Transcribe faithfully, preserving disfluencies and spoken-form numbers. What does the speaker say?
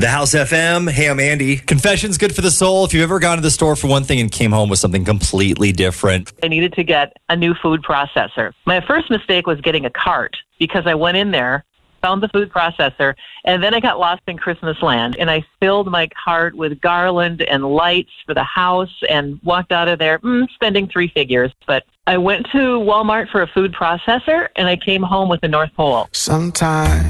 The House F M. Hey, I'm Andy. Confession's good for the soul. If you've ever gone to the store for one thing and came home with something completely different. I needed to get a new food processor. My first mistake was getting a cart because I went in there, found the food processor, and then I got lost in Christmas land. And I filled my cart with garland and lights for the house and walked out of there mm, spending three figures. But I went to Walmart for a food processor, and I came home with the North Pole. Sometimes